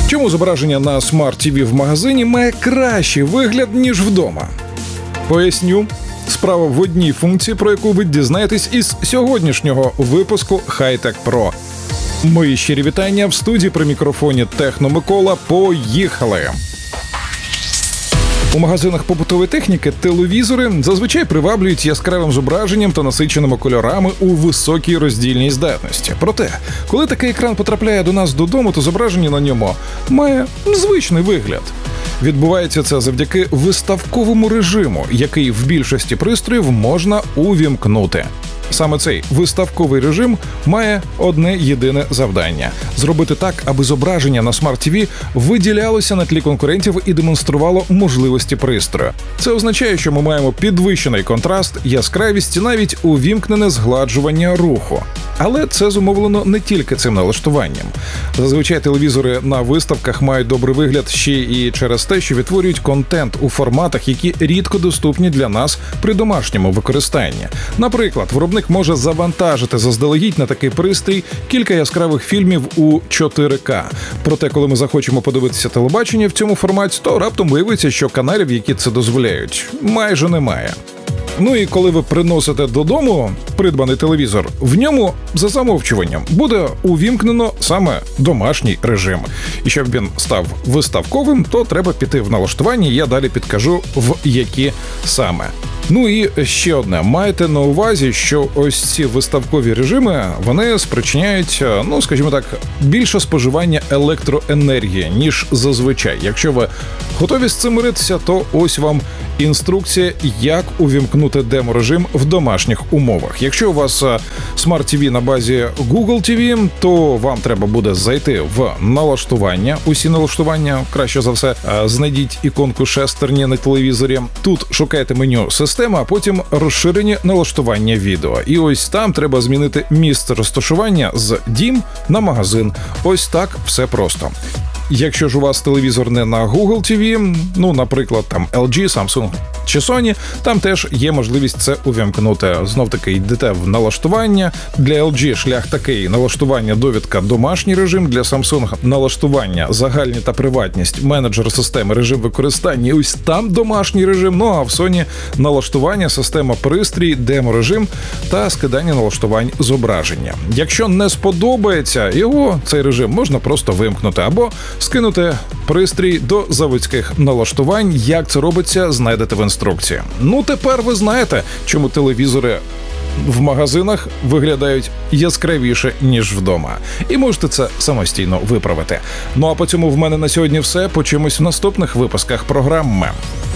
Чому зображення на смарт-ТВ в магазині має кращий вигляд, ніж вдома? Поясню. Справа в одній функції, про яку ви дізнаєтесь із сьогоднішнього випуску Хай-Тек Про. Мої щирі вітання в студії при мікрофоні Техно Микола. Поїхали! У магазинах побутової техніки телевізори зазвичай приваблюють яскравим зображенням та насиченими кольорами у високій роздільній здатності. Проте, коли такий екран потрапляє до нас додому, то зображення на ньому має звичний вигляд. Відбувається це завдяки виставковому режиму, який в більшості пристроїв можна увімкнути. Саме цей виставковий режим має одне єдине завдання – зробити так, аби зображення на смарт-ТВ виділялося на тлі конкурентів і демонструвало можливості пристрою. Це означає, що ми маємо підвищений контраст, яскравість і навіть увімкнене згладжування руху. Але це зумовлено не тільки цим налаштуванням. Зазвичай телевізори на виставках мають добрий вигляд ще і через те, що відтворюють контент у форматах, які рідко доступні для нас при домашньому використанні. Наприклад, виробник може завантажити заздалегідь на такий пристрій кілька яскравих фільмів у 4К. Проте, коли ми захочемо подивитися телебачення в цьому форматі, то раптом виявиться, що каналів, які це дозволяють, майже немає. Ну і коли ви приносите додому придбаний телевізор, в ньому за замовчуванням буде увімкнено саме домашній режим. І щоб він став виставковим, то треба піти в налаштування, я далі підкажу, в які саме. Ну і ще одне. Майте на увазі, що ось ці виставкові режими, вони спричиняють, скажімо так, більше споживання електроенергії, ніж зазвичай. Якщо ви готові з цим миритися, то ось вам інструкція, як увімкнути демо-режим в домашніх умовах. Якщо у вас смарт-ТВ на базі Google TV, то вам треба буде зайти в налаштування. Усі налаштування, краще за все, знайдіть іконку шестерні на телевізорі. Тут шукайте меню «Система», а потім розширені налаштування відео. І ось там треба змінити місце розташування з «Дім» на «Магазин». Ось так все просто. Якщо ж у вас телевізор не на Google TV, наприклад, там LG, Samsung чи Sony, там теж є можливість це увімкнути. Знов-таки йдете в налаштування. Для LG шлях такий: налаштування, довідка, домашній режим. Для Samsung налаштування, загальні та приватність, менеджер системи, режим використання. Ось там домашній режим. А в Sony налаштування, система, пристрій, демо-режим та скидання налаштувань зображення. Якщо не сподобається його, цей режим, можна просто вимкнути або скинути пристрій до заводських налаштувань. Як це робиться, знайдете в інструкції. Тепер ви знаєте, чому телевізори в магазинах виглядають яскравіше, ніж вдома. І можете це самостійно виправити. А по цьому в мене на сьогодні все. Почуємось в наступних випусках програми.